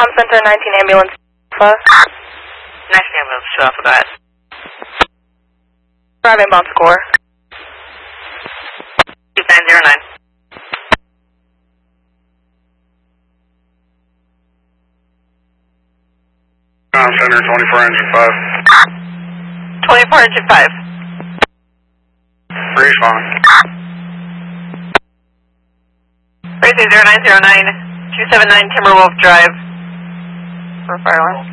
Comm Center, 19 ambulance. 19 ambulance, show off, go ahead. Driving bound score. 2909. Comm Center, 24 engine 5. 24 engine 5. Respond. Racing 0909, 279 Timberwolf Drive. For fire alarm.